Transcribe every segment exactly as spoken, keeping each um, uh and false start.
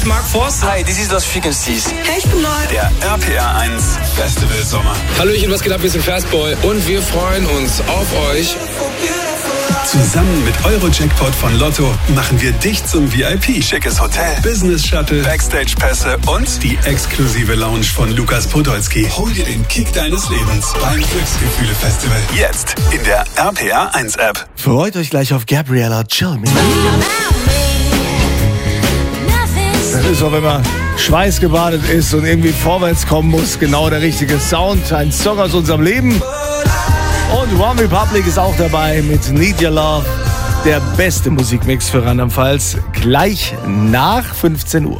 Mark Forster. Hi, this is Lost Frequencies. Hey, ich bin Neu. Der R P R eins Festival Sommer. Hallöchen, was geht ab? Wir sind Fastboy und wir freuen uns auf euch. Zusammen mit Euro-Jackpot von Lotto machen wir dich zum V I P. Schickes Hotel, Business-Shuttle, Backstage-Pässe und die exklusive Lounge von Lukas Podolski. Hol dir den Kick deines Lebens beim Glücksgefühle-Festival. Jetzt in der R P R eins App. Freut euch gleich auf Gabriella Chill Me. Das ist so, wenn man schweißgebadet ist und irgendwie vorwärts kommen muss, genau der richtige Sound. Ein Song aus unserem Leben. Und One Republic ist auch dabei mit Need Your Love. Der beste Musikmix für Rheinland-Pfalz. Gleich nach fünfzehn Uhr.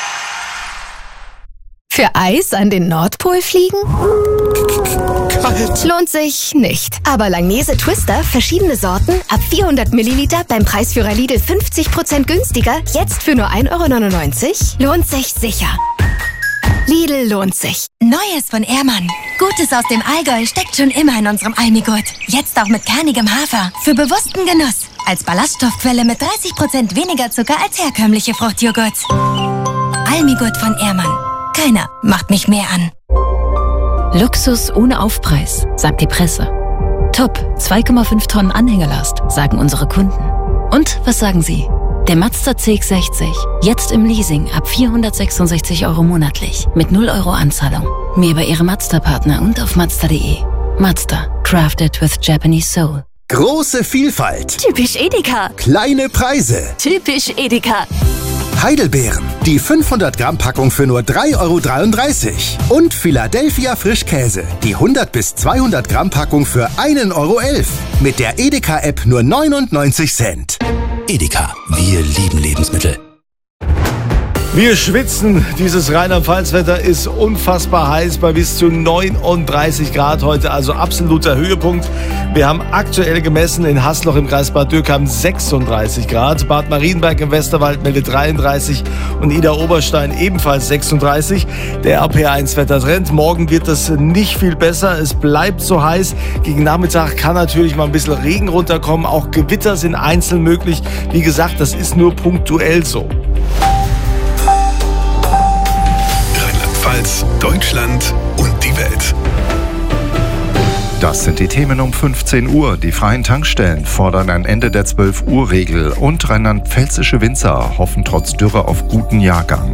Für Eis an den Nordpol fliegen? Kalt. Lohnt sich nicht. Aber Langnese Twister, verschiedene Sorten, ab vierhundert Milliliter beim Preisführer Lidl fünfzig Prozent günstiger, jetzt für nur ein Euro neunundneunzig, lohnt sich sicher. Lidl lohnt sich. Neues von Ehrmann. Gutes aus dem Allgäu steckt schon immer in unserem Almigurt. Jetzt auch mit kernigem Hafer. Für bewussten Genuss. Als Ballaststoffquelle mit dreißig Prozent weniger Zucker als herkömmliche Fruchtjoghurts. Almigurt von Ehrmann. Keiner macht mich mehr an. Luxus ohne Aufpreis, sagt die Presse. Top, zwei Komma fünf Tonnen Anhängelast, sagen unsere Kunden. Und was sagen Sie? Der Mazda C X sechzig, jetzt im Leasing ab vierhundertsechsundsechzig Euro monatlich, mit null Euro Anzahlung. Mehr bei Ihrem Mazda-Partner und auf Mazda punkt de. Mazda, crafted with Japanese soul. Große Vielfalt. Typisch Edeka. Kleine Preise. Typisch Edeka. Heidelbeeren, die fünfhundert Gramm Packung für nur drei Euro dreiunddreißig. Und Philadelphia Frischkäse, die hundert bis zweihundert Gramm Packung für ein Euro elf. Mit der Edeka-App nur neunundneunzig Cent. Edeka, wir lieben Lebensmittel. Wir schwitzen. Dieses Rheinland-Pfalz-Wetter ist unfassbar heiß bei bis zu neununddreißig Grad heute, also absoluter Höhepunkt. Wir haben aktuell gemessen in Haßloch im Kreis Bad Dürkheim sechsunddreißig Grad, Bad Marienberg im Westerwald meldet dreiunddreißig und Idar-Oberstein ebenfalls sechsunddreißig. Der R P R eins Wettertrend. Morgen wird es nicht viel besser. Es bleibt so heiß. Gegen Nachmittag kann natürlich mal ein bisschen Regen runterkommen. Auch Gewitter sind einzeln möglich. Wie gesagt, das ist nur punktuell so. Rheinland-Pfalz, Deutschland und die Welt. Das sind die Themen um fünfzehn Uhr. Die freien Tankstellen fordern ein Ende der zwölf Uhr Regel und rheinland-pfälzische Winzer hoffen trotz Dürre auf guten Jahrgang.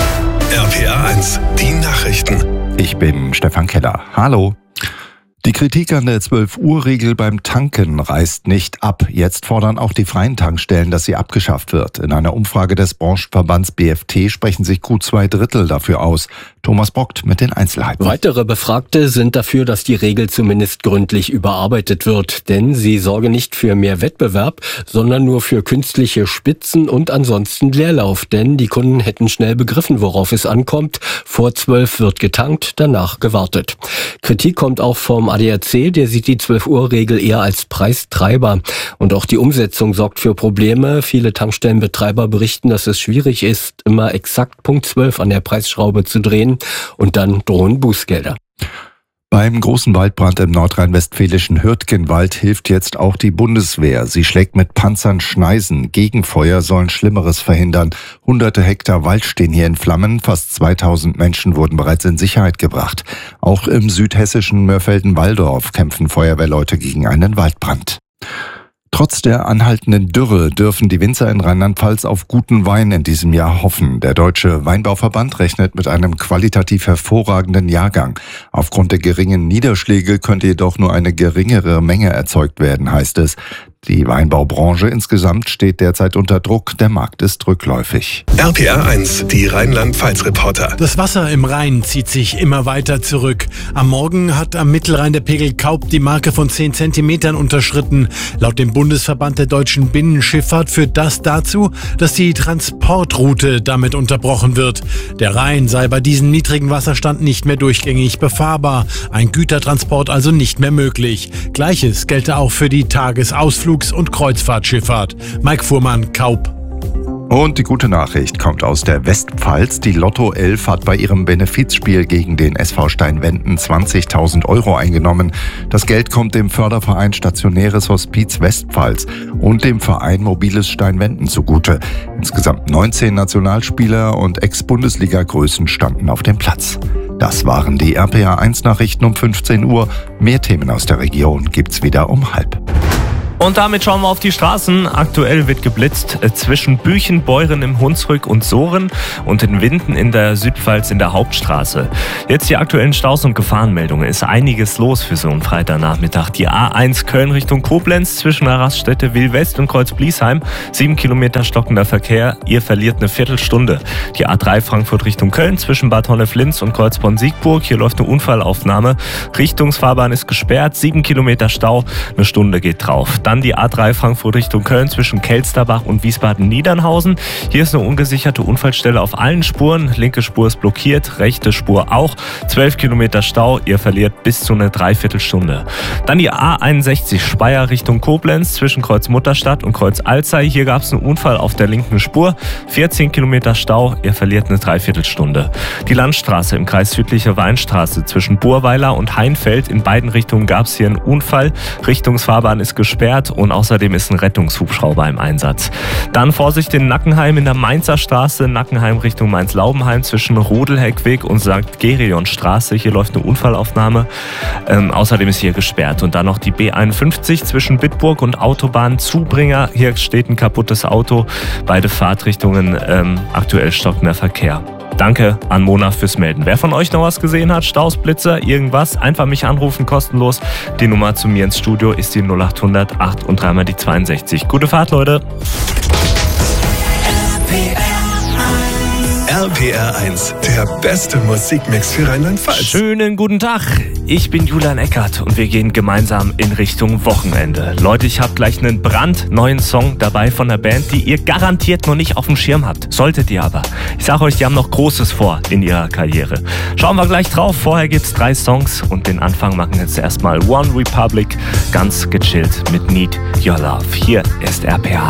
R P R eins, die Nachrichten. Ich bin Stefan Keller. Hallo. Die Kritik an der zwölf Uhr Regel beim Tanken reißt nicht ab. Jetzt fordern auch die freien Tankstellen, dass sie abgeschafft wird. In einer Umfrage des Branchenverbands B F T sprechen sich gut zwei Drittel dafür aus. Thomas Brockt mit den Einzelheiten. Weitere Befragte sind dafür, dass die Regel zumindest gründlich überarbeitet wird. Denn sie sorge nicht für mehr Wettbewerb, sondern nur für künstliche Spitzen und ansonsten Leerlauf. Denn die Kunden hätten schnell begriffen, worauf es ankommt. Vor zwölf wird getankt, danach gewartet. Kritik kommt auch vom A D A C, der sieht die zwölf Uhr Regel eher als Preistreiber. Und auch die Umsetzung sorgt für Probleme. Viele Tankstellenbetreiber berichten, dass es schwierig ist, immer exakt Punkt zwölf an der Preisschraube zu drehen. Und dann drohen Bußgelder. Beim großen Waldbrand im nordrhein-westfälischen Hürtgenwald hilft jetzt auch die Bundeswehr. Sie schlägt mit Panzern Schneisen. Gegenfeuer sollen Schlimmeres verhindern. Hunderte Hektar Wald stehen hier in Flammen. Fast zweitausend Menschen wurden bereits in Sicherheit gebracht. Auch im südhessischen Mörfelden-Walldorf kämpfen Feuerwehrleute gegen einen Waldbrand. Trotz der anhaltenden Dürre dürfen die Winzer in Rheinland-Pfalz auf guten Wein in diesem Jahr hoffen. Der Deutsche Weinbauverband rechnet mit einem qualitativ hervorragenden Jahrgang. Aufgrund der geringen Niederschläge könnte jedoch nur eine geringere Menge erzeugt werden, heißt es. Die Weinbaubranche insgesamt steht derzeit unter Druck. Der Markt ist rückläufig. R P R eins, die Rheinland-Pfalz-Reporter. Das Wasser im Rhein zieht sich immer weiter zurück. Am Morgen hat am Mittelrhein der Pegel Kaup die Marke von zehn Zentimetern unterschritten. Laut dem Bundesverband der deutschen Binnenschifffahrt führt das dazu, dass die Transportroute damit unterbrochen wird. Der Rhein sei bei diesem niedrigen Wasserstand nicht mehr durchgängig befahrbar. Ein Gütertransport also nicht mehr möglich. Gleiches gelte auch für die Tagesausflüge und Kreuzfahrtschifffahrt. Mike Fuhrmann, Kaup. Und die gute Nachricht kommt aus der Westpfalz. Die Lotto elf hat bei ihrem Benefizspiel gegen den S V Steinwenden zwanzigtausend Euro eingenommen. Das Geld kommt dem Förderverein Stationäres Hospiz Westpfalz und dem Verein Mobiles Steinwenden zugute. Insgesamt neunzehn Nationalspieler und Ex-Bundesliga-Größen standen auf dem Platz. Das waren die R P A eins Nachrichten um fünfzehn Uhr. Mehr Themen aus der Region gibt's wieder um halb. Und damit schauen wir auf die Straßen. Aktuell wird geblitzt äh, zwischen Büchen, Beuren im Hunsrück und Sohren und in Winden in der Südpfalz in der Hauptstraße. Jetzt die aktuellen Staus- und Gefahrenmeldungen. Ist einiges los für so einen Freitagnachmittag. Die A eins Köln Richtung Koblenz zwischen der Raststätte Wil-West und Kreuz-Bliesheim. Sieben Kilometer stockender Verkehr. Ihr verliert eine Viertelstunde. Die A drei Frankfurt Richtung Köln zwischen Bad Honnef-Linz und Kreuzborn-Siegburg. Hier läuft eine Unfallaufnahme. Richtungsfahrbahn ist gesperrt. Sieben Kilometer Stau. Eine Stunde geht drauf. Dann die A drei Frankfurt Richtung Köln zwischen Kelsterbach und Wiesbaden-Niedernhausen. Hier ist eine ungesicherte Unfallstelle auf allen Spuren. Linke Spur ist blockiert, rechte Spur auch. Zwölf Kilometer Stau, ihr verliert bis zu eine Dreiviertelstunde. Dann die A einundsechzig Speyer Richtung Koblenz zwischen Kreuz Mutterstadt und Kreuz Alzey. Hier gab es einen Unfall auf der linken Spur. vierzehn Kilometer Stau, ihr verliert eine Dreiviertelstunde. Die Landstraße im Kreis Südliche Weinstraße zwischen Burweiler und Heinfeld. In beiden Richtungen gab es hier einen Unfall. Richtungsfahrbahn ist gesperrt und außerdem ist ein Rettungshubschrauber im Einsatz. Dann Vorsicht in Nackenheim in der Mainzer Straße, Nackenheim Richtung Mainz-Laubenheim zwischen Rodelheckweg und Sankt Gereon Straße. Hier läuft eine Unfallaufnahme. Ähm, außerdem ist hier gesperrt. Und dann noch die B einundfünfzig zwischen Bitburg und Autobahn Zubringer. Hier steht ein kaputtes Auto. Beide Fahrtrichtungen ähm, aktuell stockender Verkehr. Danke an Mona fürs Melden. Wer von euch noch was gesehen hat, Staus, Blitzer, irgendwas, einfach mich anrufen, kostenlos. Die Nummer zu mir ins Studio ist die null acht hundert acht und dreimal die zweiundsechzig. Gute Fahrt, Leute. R P R eins, der beste Musikmix für Rheinland-Pfalz. Schönen guten Tag, ich bin Julian Eckert und wir gehen gemeinsam in Richtung Wochenende. Leute, ich habe gleich einen brandneuen Song dabei von der Band, die ihr garantiert noch nicht auf dem Schirm habt. Solltet ihr aber. Ich sage euch, die haben noch Großes vor in ihrer Karriere. Schauen wir gleich drauf. Vorher gibt's drei Songs und den Anfang machen jetzt erstmal One Republic, ganz gechillt mit Need Your Love. Hier ist R P R.